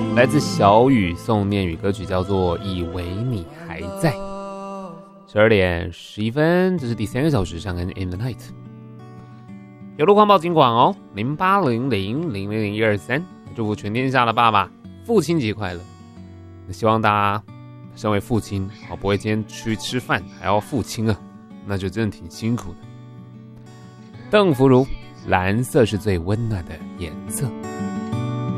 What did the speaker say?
来自小雨宋念宇，歌曲叫做《以为你还在》。12:11，这是第3个小时，上跟 In the Night。有路况报警广哦，0800000123，祝福全天下的爸爸父亲节快乐。希望大家身为父亲，不会今天去吃饭还要父亲啊，那就真的挺辛苦的。邓福如，蓝色是最温暖的颜色。